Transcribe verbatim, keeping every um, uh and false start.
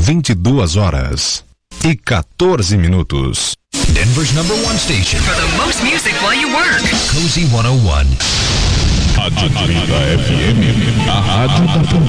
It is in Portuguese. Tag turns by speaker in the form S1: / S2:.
S1: vinte e duas horas e quatorze minutos.
S2: Denver's number one station
S3: for the most music while you work.
S2: Cozy cento e um.
S4: Rádio trinta F M, a rádio da